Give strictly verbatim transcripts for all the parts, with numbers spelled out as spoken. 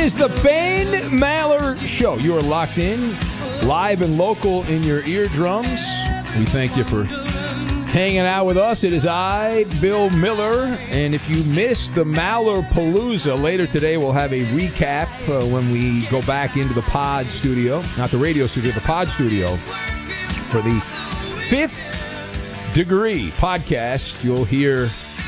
is the Ben Maller Show. You are locked in, live and local in your eardrums. We thank you for hanging out with us. It is I, Bill Miller, and if you missed the Maller Palooza, later today we'll have a recap uh, when we go back into the pod studio, not the radio studio, the pod studio, for the Fifth Degree podcast. You'll hear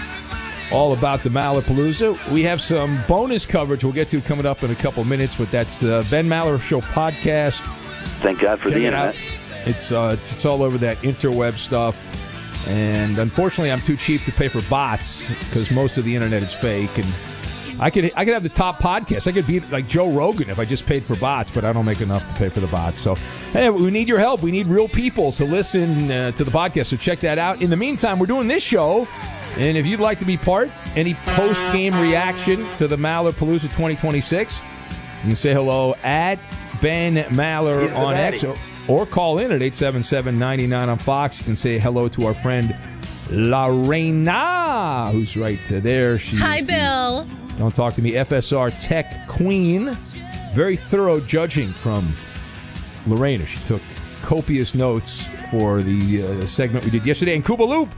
all about the Maller Palooza. We have some bonus coverage we'll get to coming up in a couple minutes, but that's the Ben Maller Show podcast. Thank God for Check the it internet. out. It's uh, it's all over that interweb stuff. And unfortunately, I'm too cheap to pay for bots because most of the internet is fake. And I could I could have the top podcast. I could be like Joe Rogan if I just paid for bots, but I don't make enough to pay for the bots. So, hey, we need your help. We need real people to listen uh, to the podcast. So check that out. In the meantime, we're doing this show. And if you'd like to be part, any post-game reaction to the Maller Palooza twenty twenty-six, you can say hello at Ben Maller on X or, or call in at eight seven seven, nine nine on Fox. You can say hello to our friend La Reina, who's right there. She's Hi, the, Bill. Don't talk to me, F S R Tech Queen. Very thorough judging from Lorena. She took copious notes for the uh, segment we did yesterday. And Cuba Loop,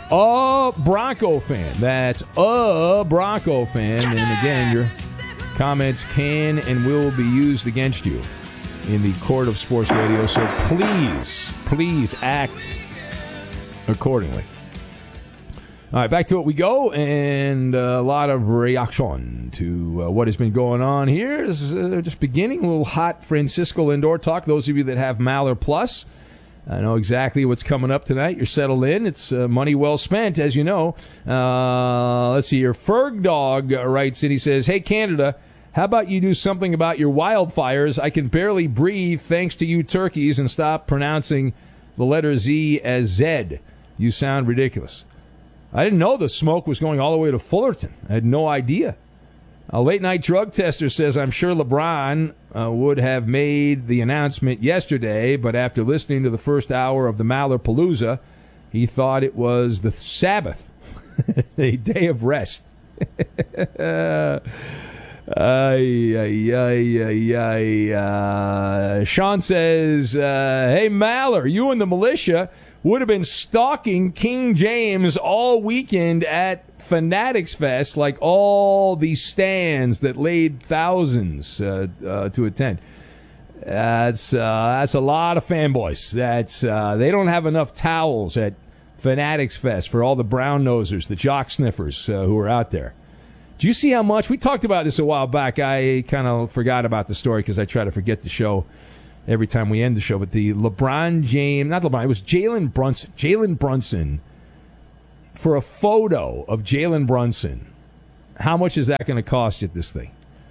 a Bronco fan. That's a Bronco fan. And again, your comments can and will be used against you in the court of sports radio. So please, please act accordingly. All right, back to it we go, and a lot of reaction to uh, what has been going on here. This is uh, just beginning, a little hot Francisco Lindor talk. Those of you that have Maller Plus, I know exactly what's coming up tonight. You're settled in. It's uh, money well spent, as you know. Uh, let's see here. Ferg Dog writes in. He says, hey, Canada, how about you do something about your wildfires? I can barely breathe thanks to you turkeys, and stop pronouncing the letter Z as Zed. You sound ridiculous. I didn't know the smoke was going all the way to Fullerton. I had no idea. A late-night drug tester says, I'm sure LeBron uh, would have made the announcement yesterday, but after listening to the first hour of the Maller Palooza, he thought it was the Sabbath, a day of rest. Ay, ay, ay, ay, ay. Uh, Sean says, uh, hey, Maller, you and the militia would have been stalking King James all weekend at Fanatics Fest, like all these stands that laid thousands uh, uh, to attend. That's uh, that's a lot of fanboys. That's uh, they don't have enough towels at Fanatics Fest for all the brown nosers, the jock sniffers uh, who are out there. Do you see how much we talked about this a while back? I kind of forgot about the story because I try to forget the show every time we end the show. But the LeBron James, not LeBron, it was Jalen Brunson. Jalen Brunson, for a photo of Jalen Brunson, how much is that going to cost you at this thing?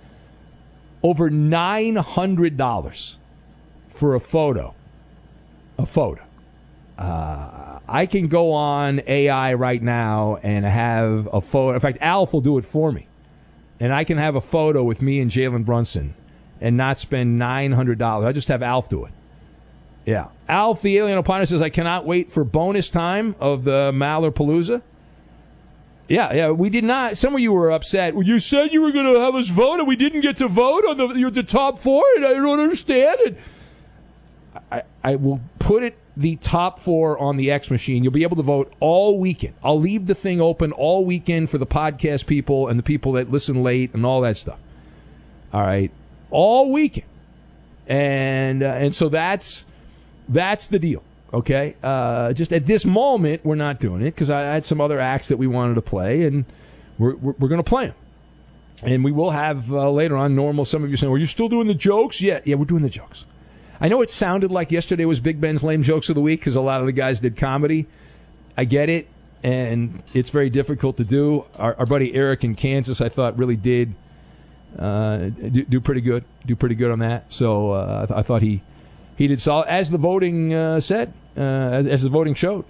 Over nine hundred dollars for a photo. A photo. Uh, I can go on A I right now and have a photo. In fact, Alf will do it for me. And I can have a photo with me and Jalen Brunson and not spend nine hundred dollars. I just have Alf do it. Yeah. Alf, the Alien Opiner, says, I cannot wait for bonus time of the Maller Palooza. Yeah, yeah, we did not. Some of you were upset. Well, you said you were going to have us vote, and we didn't get to vote on the, the top four, and I don't understand it. I, I will put it, the top four, on the X machine. You'll be able to vote all weekend. I'll leave the thing open all weekend for the podcast people and the people that listen late and all that stuff. All right. All weekend. And uh, and so that's that's the deal, okay? Uh, just at this moment, we're not doing it because I had some other acts that we wanted to play, and we're we're, we're going to play them. And we will have uh, later on normal. Some of you saying, "Are you still doing the jokes?" Yeah, yeah, we're doing the jokes. I know it sounded like yesterday was Big Ben's lame jokes of the week because a lot of the guys did comedy. I get it, and it's very difficult to do. Our, our buddy Eric in Kansas, I thought, really did. Uh, do, do pretty good. Do pretty good on that. So uh, I, th- I thought he he did solid, as the voting uh, said, uh, as, as the voting showed.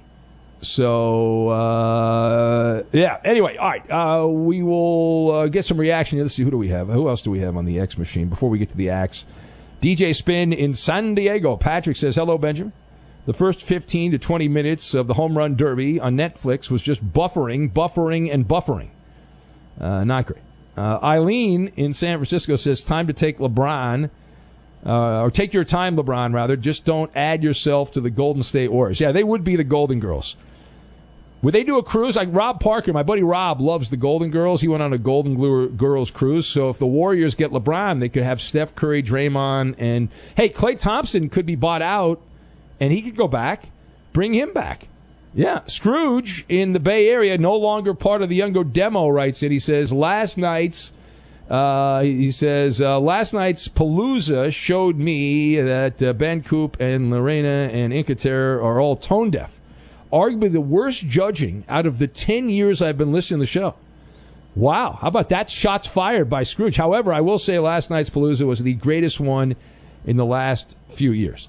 So uh, yeah. Anyway, all right. Uh, we will uh, get some reaction. Let's see, who do we have? Who else do we have on the X machine before we get to the acts? D J Spin in San Diego. Patrick says, "Hello, Benjamin. The first fifteen to twenty minutes of the Home Run Derby on Netflix was just buffering, buffering, and buffering. Uh, not great." Uh, Eileen in San Francisco says, time to take LeBron, uh, or take your time, LeBron, rather. Just don't add yourself to the Golden State Warriors. Yeah, they would be the Golden Girls. Would they do a cruise? Like Rob Parker, my buddy Rob, loves the Golden Girls. He went on a Golden Girls cruise. So if the Warriors get LeBron, they could have Steph Curry, Draymond, and, hey, Klay Thompson could be bought out, and he could go back. Bring him back. Yeah. Scrooge in the Bay Area, no longer part of the Younger Demo, writes it. He says, last night's, uh, he says, uh, last night's Palooza showed me that uh, Ben Coop and Lorena and Incater are all tone deaf. Arguably the worst judging out of the ten years I've been listening to the show. Wow. How about that? Shots fired by Scrooge. However, I will say last night's Palooza was the greatest one in the last few years.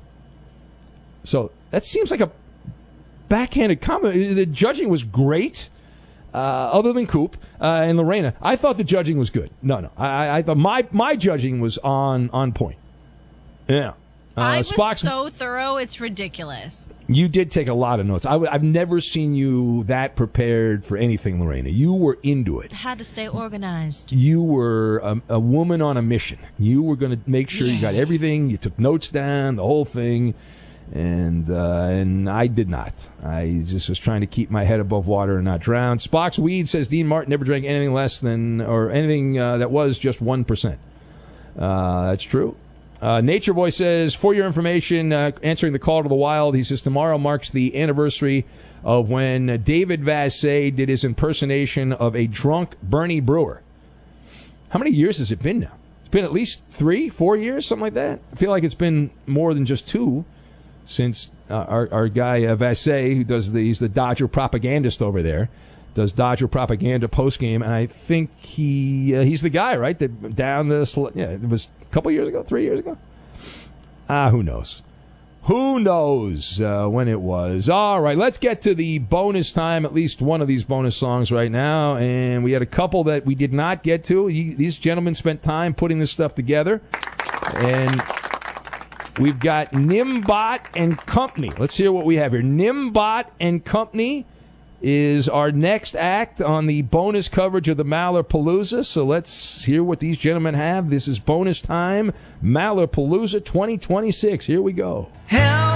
So that seems like a backhanded comment. The judging was great, uh, other than Coop uh, and Lorena. I thought the judging was good. No, no. I, I thought my, my judging was on, on point. Yeah. Uh, I was Spock's, so thorough, it's ridiculous. You did take a lot of notes. I, I've never seen you that prepared for anything, Lorena. You were into it. I had to stay organized. You were a, a woman on a mission. You were going to make sure yeah. you got everything. You took notes down, the whole thing. And uh, and I did not. I just was trying to keep my head above water and not drown. Spock's Weed says Dean Martin never drank anything less than, or anything uh, that was just one percent. Uh, that's true. Uh, Nature Boy says, for your information, uh, answering the call to the wild, he says, tomorrow marks the anniversary of when David Vassay did his impersonation of a drunk Bernie Brewer. How many years has it been now? It's been at least three, four years, something like that. I feel like it's been more than just two since uh, our, our guy uh, Vassay, who does the, he's the Dodger propagandist over there, does Dodger propaganda postgame, and I think he uh, he's the guy, right? That down the yeah, it was a couple years ago, three years ago. Ah, who knows? Who knows uh, when it was? All right, let's get to the bonus time. At least one of these bonus songs right now, and we had a couple that we did not get to. You, these gentlemen spent time putting this stuff together, and we've got Nimbot and Company. Let's hear what we have here. Nimbot and Company is our next act on the bonus coverage of the Maller Palooza. So let's hear what these gentlemen have. This is bonus time, Maller Palooza twenty twenty-six. Here we go. Hell